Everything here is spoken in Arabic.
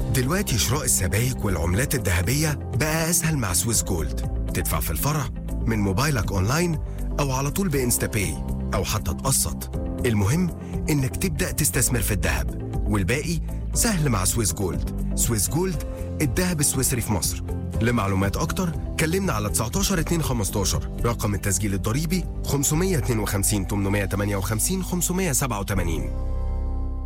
دلوقتي شراء السبائك والعملات الذهبية بقى أسهل مع سويس جولد. تدفع في الفرع من موبايلك أونلاين أو على طول بإنستا باي أو حتى تقسط. المهم إنك تبدأ تستثمر في الذهب والباقي سهل مع سويس جولد. سويس جولد، الذهب السويسري في مصر. لمعلومات أكتر كلمنا على 19 2 15. رقم التسجيل الضريبي 552 858 587.